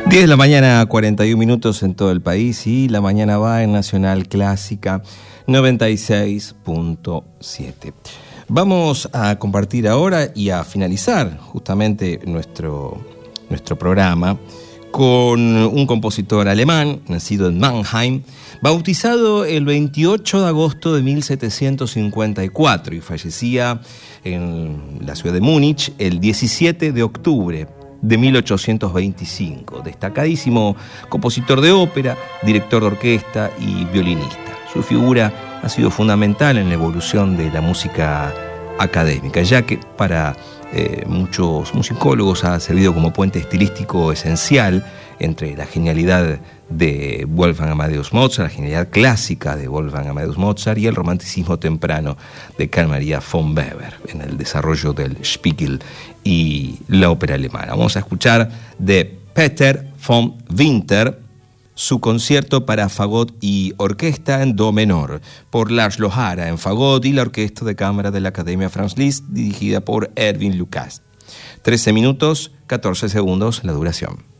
10 de la mañana, 41 minutos en todo el país, y la mañana va en Nacional Clásica 96.7. Vamos a compartir ahora y a finalizar justamente nuestro programa con un compositor alemán, nacido en Mannheim, bautizado el 28 de agosto de 1754 y fallecía en la ciudad de Múnich el 17 de octubre de 1825. Destacadísimo compositor de ópera, director de orquesta y violinista. Su figura ha sido fundamental en la evolución de la música académica, ya que para muchos musicólogos ha servido como puente estilístico esencial entre la genialidad de Wolfgang Amadeus Mozart, la genialidad clásica de Wolfgang Amadeus Mozart y el romanticismo temprano de Carl Maria von Weber en el desarrollo del Spiegel y la ópera alemana. Vamos a escuchar de Peter von Winter su concierto para fagot y orquesta en do menor por László Hara en fagot y la orquesta de cámara de la Academia Franz Liszt dirigida por Erwin Lukas. 13 minutos, 14 segundos la duración.